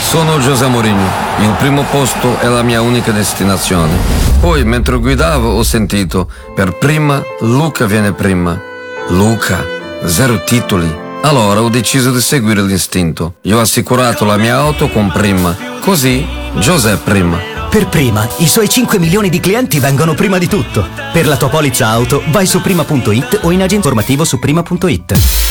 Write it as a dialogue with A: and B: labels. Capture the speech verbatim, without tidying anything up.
A: Sono José Mourinho. Il primo posto è la mia unica destinazione. Poi, mentre guidavo, ho sentito: per prima, Luca viene prima. Luca, zero titoli. Allora ho deciso di seguire l'istinto. Io ho assicurato la mia auto con Prima. Così, José prima.
B: Per Prima, i suoi cinque milioni di clienti vengono prima di tutto. Per la tua polizza auto, vai su prima punto it o in agente informativo su prima punto it.